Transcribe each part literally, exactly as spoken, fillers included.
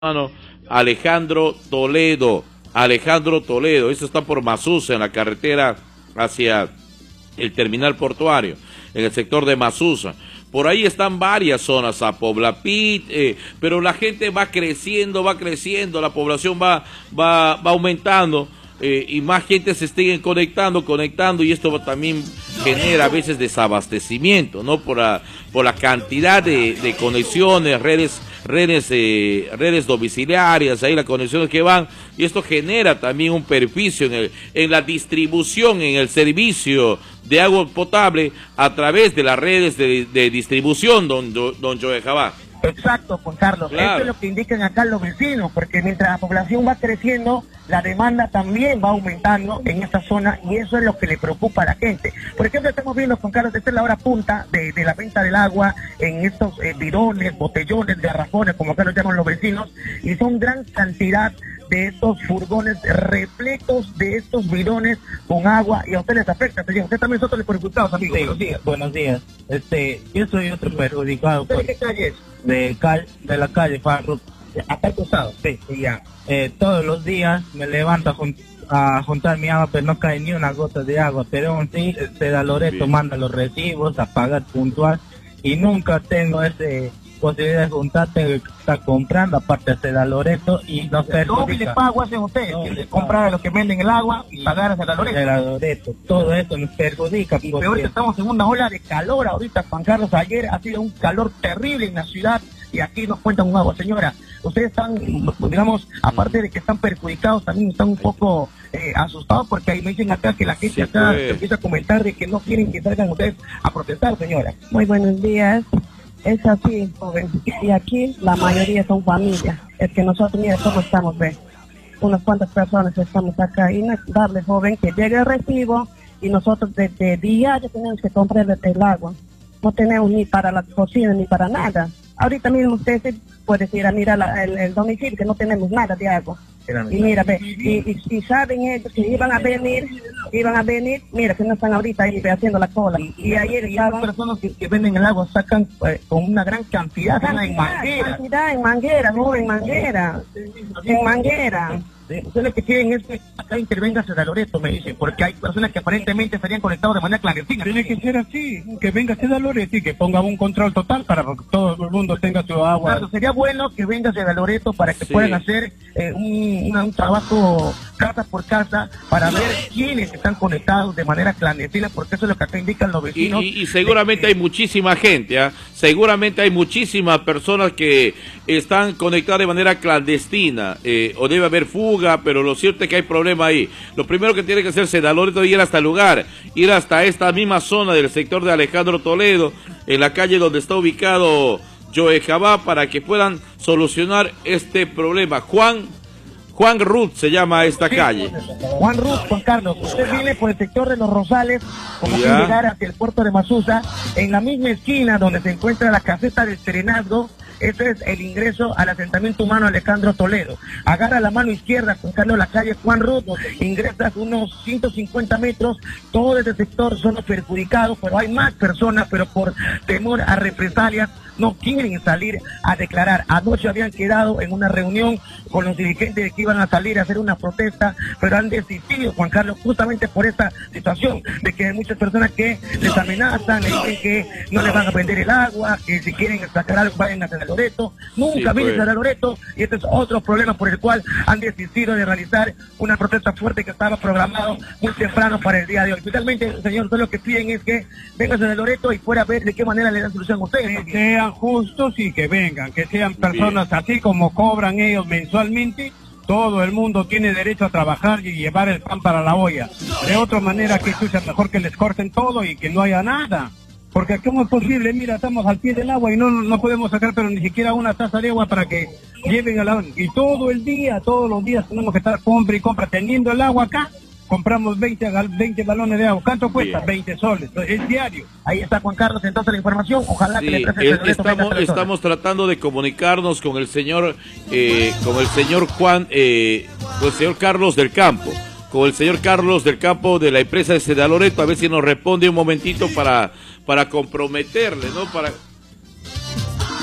hermano Alejandro Toledo, Alejandro Toledo, eso está por Masusa, en la carretera hacia el terminal portuario, en el sector de Masusa. Por ahí están varias zonas, a Poblapit, eh, pero la gente va creciendo, va creciendo, la población va, va, va aumentando. Eh, y más gente se sigue conectando, conectando, y esto también genera a veces desabastecimiento, ¿no? Por la, por la cantidad de, de conexiones, redes, redes, eh, redes domiciliarias, ahí las conexiones que van, y esto genera también un perjuicio en, el, en la distribución, en el servicio de agua potable a través de las redes de, de distribución, don, don Joe Jabá. Exacto, Juan Carlos. Claro. Eso es lo que indican acá los vecinos, porque mientras la población va creciendo, la demanda también va aumentando en esta zona, y eso es lo que le preocupa a la gente. Por ejemplo, estamos viendo, Juan Carlos, esta es la hora punta de, de la venta del agua en estos eh, bidones, botellones, garrafones, como acá lo llaman los vecinos, y son gran cantidad de estos furgones repletos de estos bidones con agua, y a usted les afecta, señor. Usted también es otro de los perjudicados, amigo. Sí, buenos días. Buenos días. Este, yo soy otro perjudicado. ¿De qué calle es? De, cal, de la calle Farro. ¿Acá al costado? Sí, sí, ya. Eh, todos los días me levanto a, jun a juntar mi agua, pero no cae ni una gota de agua. Pero aún sí, Seda Loreto manda los recibos a pagar puntual, y nunca tengo ese posibilidad de juntar, tengo que estar comprando, aparte de Seda Loreto, y no se doble pago hacen ustedes, no, comprar a los que venden el agua y pagar a Seda Loreto. Seda Loreto, todo eso nos perjudica. Y peor que estamos en una ola de calor ahorita, Juan Carlos. Ayer ha sido un calor terrible en la ciudad, y aquí nos cuentan un agua. Señora, ustedes están, digamos, aparte de que están perjudicados, también están un poco eh, asustados, porque ahí me dicen acá que la gente sí, acá pues. empieza a comentar de que no quieren que salgan ustedes a protestar, señora. Muy buenos días. Es así, joven. Y aquí la mayoría son familias. Es que nosotros, mira cómo estamos, ve. Unas cuantas personas estamos acá. Y no es darle, joven, que llegue el recibo, y nosotros desde día ya tenemos que comprar el, el agua. No tenemos ni para la cocina ni para nada. Ahorita mismo usted se puede ir a mirar la, el, el domicilio, que no tenemos nada de agua. Y mira, ve, y, y, y saben ellos que iban a venir, iban a venir, mira que no están ahorita ahí haciendo la cola. Y, y ayer y las personas que, que venden el agua sacan eh, con una gran cantidad, cantidad en manguera. Cantidad en manguera, no, en manguera, en manguera. Ustedes lo que quieren es que acá intervenga Seda Loreto, me dicen, porque hay personas que aparentemente estarían conectados de manera clandestina. Tiene que ser así, que venga Seda Loreto y que ponga un control total para que todo el mundo tenga su agua. Claro, sería bueno que venga Seda Loreto para que sí. puedan hacer eh, un, una, un trabajo casa por casa para ver quiénes están conectados de manera clandestina, porque eso es lo que acá indican los vecinos. Y, y, y seguramente eh, hay muchísima gente, ¿eh? seguramente hay muchísimas personas que están conectadas de manera clandestina, eh, o debe haber fuga, pero lo cierto es que hay problema ahí. Lo primero que tiene que hacer Seda Loreto es ir hasta el lugar, ir hasta esta misma zona del sector de Alejandro Toledo, en la calle donde está ubicado Joe Jabá, para que puedan solucionar este problema. Juan Juan Ruth se llama esta sí, calle. Juan Ruth, Juan Carlos, usted viene por el sector de Los Rosales, como que llegar hacia el puerto de Masusa, en la misma esquina donde se encuentra la caseta del Serenazgo. Ese es el ingreso al asentamiento humano Alejandro Toledo. Agarra la mano izquierda, Juan Carlos, la calle Juan Ruth, ingresas unos ciento cincuenta metros, todo ese sector son los perjudicados, pero hay más personas, pero por temor a represalias no quieren salir a declarar. Anoche habían quedado en una reunión con los dirigentes de que iban a salir a hacer una protesta, pero han desistido, Juan Carlos, justamente por esta situación de que hay muchas personas que les amenazan, les dicen que no les van a vender el agua, que si quieren sacar algo vayan a Seda Loreto. Nunca sí, viene Seda Loreto, y este es otro problema por el cual han desistido de realizar una protesta fuerte que estaba programado muy temprano para el día de hoy. Finalmente, señor, todo lo que piden es que venga Seda Loreto y fuera a ver de qué manera le dan solución a ustedes. Que sean justos y que vengan, que sean personas bien. Así como cobran ellos mensualmente. Todo el mundo tiene derecho a trabajar y llevar el pan para la olla. De otra manera, que escucha mejor que les corten todo y que no haya nada. Porque ¿cómo es posible? Mira, estamos al pie del agua y no, no podemos sacar pero ni siquiera una taza de agua para que lleven al agua. Y todo el día, todos los días tenemos que estar compra y compra. Teniendo el agua acá, compramos veinte, veinte balones de agua. ¿Cuánto cuesta? Bien. veinte soles. Es diario. Ahí está Juan Carlos, entonces la información. Ojalá sí, que le el, estamos, estamos tratando de comunicarnos con el señor, eh, con el señor Juan, eh, con el señor Carlos del Campo. Con el señor Carlos del Campo de la empresa de Seda Loreto, a ver si nos responde un momentito para, para comprometerle, ¿no? Para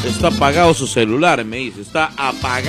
Está apagado su celular, me dice. Está apagado.